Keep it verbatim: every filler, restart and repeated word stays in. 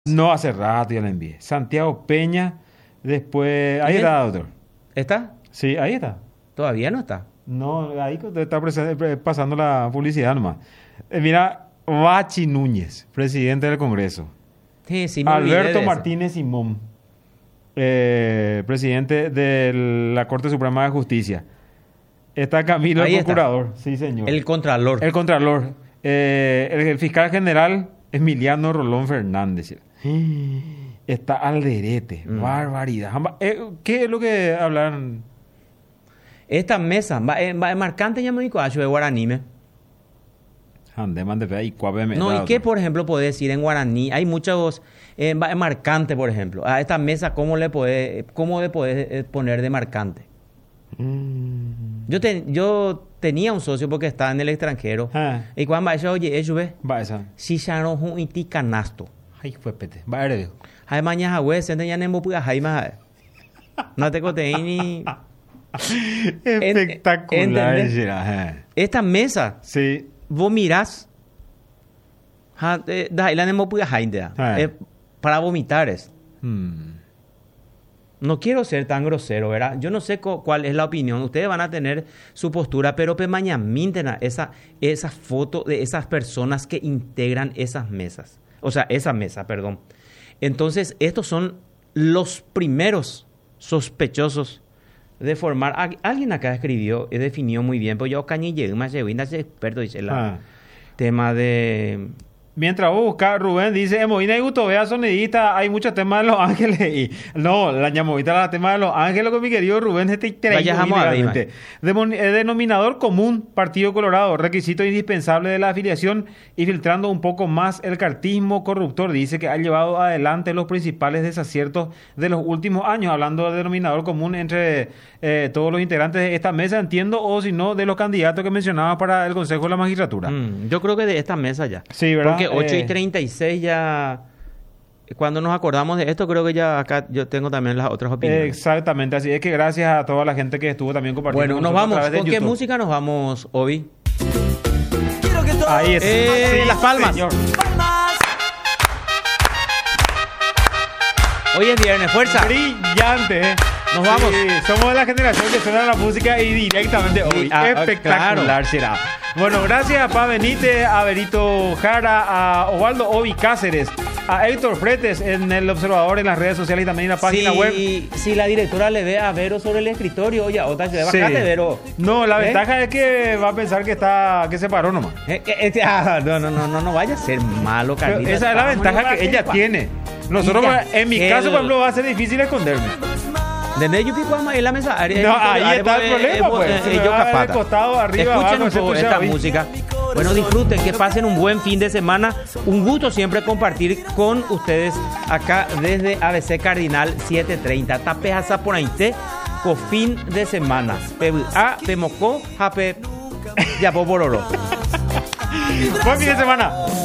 No, hace rato ya la envié. Santiago Peña, después... Ahí ¿Quién? está, doctor. ¿Está? Sí, ahí está. Todavía no está. No, ahí está presen- pre- pasando la publicidad nomás. Eh, mira, Bachi Núñez, presidente del Congreso. Sí, sí, me olvidé de Alberto eso. Martínez Simón, eh, presidente de la Corte Suprema de Justicia. Está Camilo, Ahí el está. procurador. Sí, señor. El Contralor. El Contralor. Eh, el, el fiscal general Emiliano Rolón Fernández. Está Alderete. Mm. Barbaridad. Jamba- eh, ¿Qué es lo que hablan? Esta mesa, va, eh, va, marcante ya me dijo de guaraní. me. Ande, mande, fe, y cuave, me No, da, ¿y qué, otro. por ejemplo, puede decir en guaraní? Hay muchos eh, va- marcante, por ejemplo. A esta mesa, ¿cómo le puede, cómo le puede poner de marcante? Mm. Yo, te- yo tenía un socio porque estaba en el extranjero. Ah. Y cuando va a decir, oye, eso ve, Va esa. si ya no es un iti canasto. Ay, fue pete. Va, eres. Hay mañana, güey, se ya nembo puga jaima. No te conté ni. Espectacular. ¿entendés? será, eh. Esta mesa, Sí. vos mirás. Ja, eh, da, la nembo puga jaima. Ah. Eh, para vomitar es. Hmm. No quiero ser tan grosero, ¿verdad? Yo no sé co- cuál es la opinión. Ustedes van a tener su postura, pero pemaña mintena esa, esa foto de esas personas que integran esas mesas. O sea, esa mesa, perdón. Entonces, estos son los primeros sospechosos de formar. Al- Alguien acá escribió, eh, definió muy bien, pues yo cañille, más experto, dice la Ah. tema de. Mientras vos buscas, Rubén dice, en Movida y Gusto, vea sonidista, hay muchos temas de Los Ángeles. Y, no, la llamovita la tema de Los Ángeles con mi querido Rubén. Este Vaya, vamos arriba. Demon- eh, Denominador común, Partido Colorado, requisito indispensable de la afiliación y filtrando un poco más el cartismo corruptor. Dice que ha llevado adelante los principales desaciertos de los últimos años, hablando del denominador común entre eh, todos los integrantes de esta mesa, entiendo, o si no, de los candidatos que mencionaba para el Consejo de la Magistratura. Mm, yo creo que de esta mesa ya. Sí, ¿verdad? Porque ocho y Eh, treinta y seis ya. Cuando nos acordamos de esto, creo que ya acá yo tengo también las otras opiniones. Exactamente, así es que gracias a toda la gente que estuvo también compartiendo. Bueno, con nos nosotros a vamos. través de ¿Con qué YouTube. música nos vamos, Obi? Ahí es. Eh, Las Palmas. señor. Hoy es viernes, fuerza. Brillante, ¿eh? Nos vamos. Sí, somos de la generación que suena la música y directamente hoy. ah, ah, Espectacular claro. será. Bueno, gracias a Pa Benítez, a Berito Jara, a Osvaldo Obi Cáceres, a Héctor Fretes en El Observador, en las redes sociales y también en la página si, web. si la directora le ve a Vero sobre el escritorio, oye, otra se Sí. bajate, Vero. No, la ¿Eh? ventaja es que va a pensar que está que se paró nomás. Eh, eh, este- ah, no, no, no, no, no vaya a ser malo, Pero Carlita. esa es la Vámonos ventaja para que ella pa- tiene. Nosotros, Ella, en mi el- caso, por ejemplo, va a ser difícil esconderme. ¿Desde yo pico en la mesa? Ari- No, Ari- ahí está el eh, problema, eh, pues. eh, Se eh, me yo va de capata. costado, arriba, Escuchen abajo, un excepto poco sea esta hoy. música. Bueno, disfruten, que pasen un buen fin de semana. Un gusto siempre compartir con ustedes acá desde A B C Cardinal siete treinta. Tapeja por ahí, con fin de semana. A, Pemocó, Jape, Yapo Bororo. Buen fin de semana.